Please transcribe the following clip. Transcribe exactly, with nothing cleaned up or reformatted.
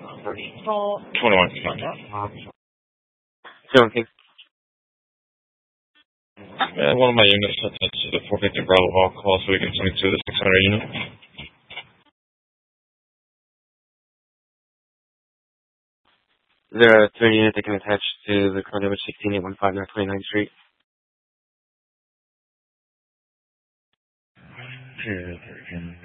twenty-one. Zero King. Uh, one of my units attached to the four fifty Bravo Hawk call so we can swing to the six hundred unit. There are three units that can attach to the car number sixteen eight one five North twenty-ninth Street. Here,